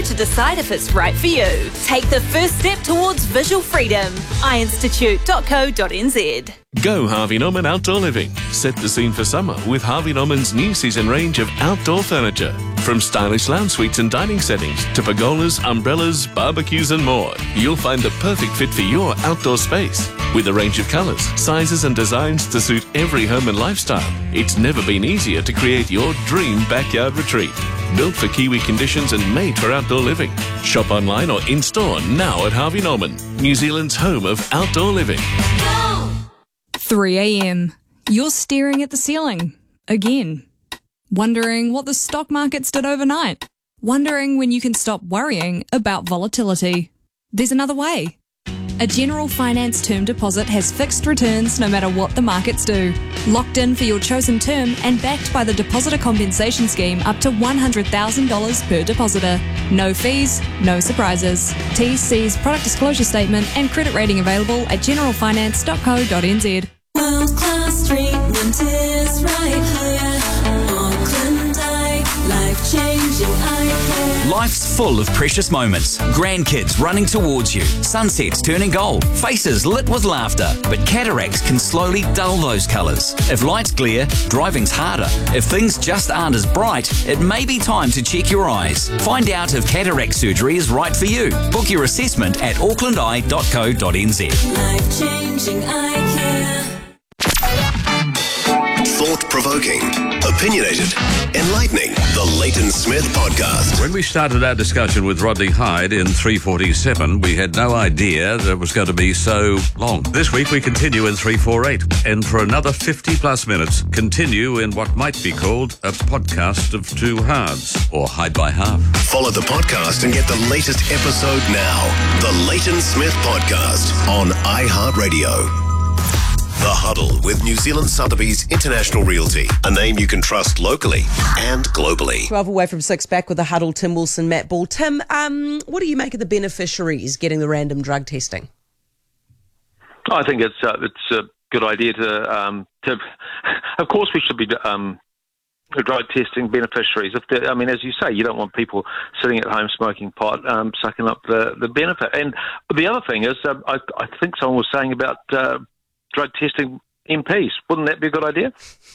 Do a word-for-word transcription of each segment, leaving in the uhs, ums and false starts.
to decide if it's right for you. Take the first step towards visual freedom. i institute dot co dot n z. Go Harvey Norman Outdoor Living. Set the scene for summer with Harvey Norman's new season range of outdoor furniture. From stylish lounge suites and dining settings to pergolas, umbrellas, barbecues and more. You'll find the perfect fit for your outdoor space. With a range of colours, sizes and designs to suit every home and lifestyle, it's never been easier to create your dream backyard retreat. Built for Kiwi conditions and made for outdoor living. Shop online or in-store now at Harvey Norman, New Zealand's home of outdoor living. three a.m. You're staring at the ceiling. Again. Wondering what the stock markets did overnight. Wondering when you can stop worrying about volatility. There's another way. A General Finance term deposit has fixed returns no matter what the markets do. Locked in for your chosen term and backed by the Depositor Compensation Scheme up to one hundred thousand dollars per depositor. No fees, no surprises. T C's product disclosure statement and credit rating available at general finance dot co dot n z. World class treatment is right here. Auckland Eye, life changing eye care. Life's full of precious moments. Grandkids running towards you, sunsets turning gold, faces lit with laughter. But cataracts can slowly dull those colours. If lights glare, driving's harder. If things just aren't as bright, it may be time to check your eyes. Find out if cataract surgery is right for you. Book your assessment at auckland eye dot co dot n z. Life changing eye care. Thought-provoking, opinionated, enlightening. The Leighton Smith Podcast. When we started our discussion with Rodney Hyde in three forty-seven, we had no idea that it was going to be so long. This week we continue in three forty-eight, and for another fifty plus minutes, continue in what might be called a podcast of two halves, or Hyde by half. Follow the podcast and get the latest episode now. The Leighton Smith Podcast on iHeartRadio. The Huddle with New Zealand Sotheby's International Realty, a name you can trust locally and globally. twelve away from six, back with The Huddle, Tim Wilson, Matt Ball. Tim, um, what do you make of the beneficiaries getting the random drug testing? I think it's uh, it's a good idea to, um, to of course we should be um, drug testing beneficiaries. If I mean, as you say, you don't want people sitting at home smoking pot, um, sucking up the, the benefit. And the other thing is, uh, I, I think someone was saying about uh, drug testing M Ps. Wouldn't that be a good idea?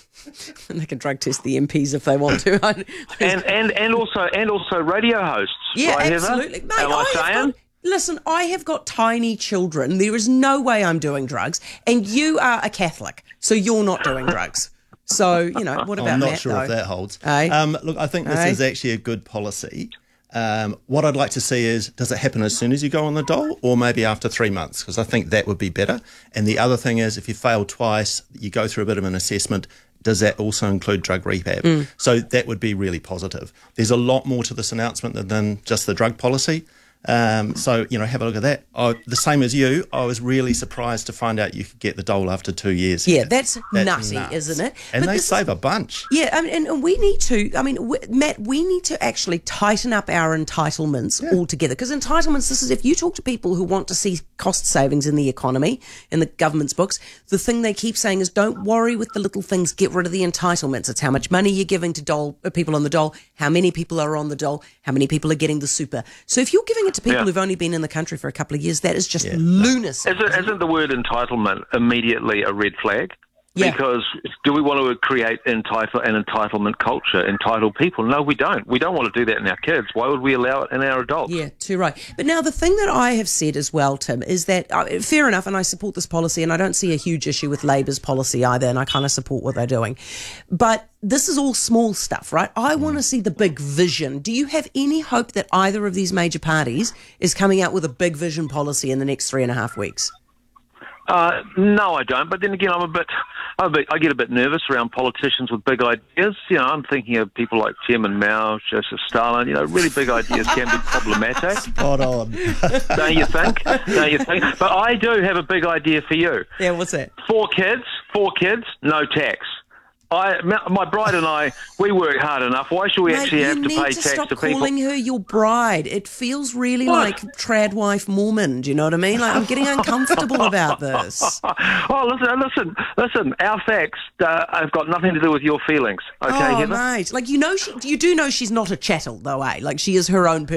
They can drug test the M Ps if they want to. and and and also and also radio hosts. Yeah, right, absolutely. Heather? Mate, Am I, I saying? Got, listen, I have got tiny children. There is no way I'm doing drugs, and you are a Catholic, so you're not doing drugs. So you know, what about I'm not Matt, sure though? if that holds. Aye. Um, look, I think this Aye. is actually a good policy. Um, what I'd like to see is, does it happen as soon as you go on the dole, or maybe after three months? Because I think that would be better. And the other thing is, if you fail twice, you go through a bit of an assessment. Does that also include drug rehab? Mm. So that would be really positive. There's a lot more to this announcement than, than just the drug policy. Um, so, you know, have a look at that. I, the same as you, I was really surprised to find out you could get the dole after two years. Yeah, that's, That's nutty, nuts. isn't it? And But they this save a bunch. Yeah, I mean, and, and we need to, I mean, w- Matt, we need to actually tighten up our entitlements Yeah. altogether. Because entitlements, this is, if you talk to people who want to see cost savings in the economy, in the government's books, the thing they keep saying is don't worry with the little things, get rid of the entitlements. It's how much money you're giving to dole, uh, people on the dole, how many people are on the dole, how many people are getting the super. So if you're giving it to people Yeah. who've only been in the country for a couple of years, that is just Yeah. lunacy. Isn't, isn't the word entitlement immediately a red flag? Yeah. Because do we want to create entitle an entitlement culture, entitled people? No, we don't. We don't want to do that in our kids. Why would we allow it in our adults? Yeah, too right. But now the thing that I have said as well, Tim, is that, uh, fair enough, and I support this policy, and I don't see a huge issue with Labour's policy either, and I kind of support what they're doing. But this is all small stuff, right? I want to see the big vision. Do you have any hope that either of these major parties is coming out with a big vision policy in the next three and a half weeks? Uh, no, I don't. But then again, I'm a bit, I'm a bit, I get a bit nervous around politicians with big ideas. You know, I'm thinking of people like Chairman Mao, Joseph Stalin. You know, really big ideas can be problematic. Spot on. Don't you think? Don't you think? But I do have a big idea for you. Yeah, what's that? Four kids, four kids, no tax. I, my bride and I, we work hard enough. Why should we Mate, actually you have to need pay to tax stop to people? calling her your bride. It feels really What? like trad wife Mormon. Do you know what I mean? Like, I'm getting uncomfortable about this. Oh, listen, listen, listen. Our facts uh, have got nothing to do with your feelings. Okay, Oh, Heather? mate. Like, you know, she, you do know she's not a chattel, though, eh? Like, she is her own person.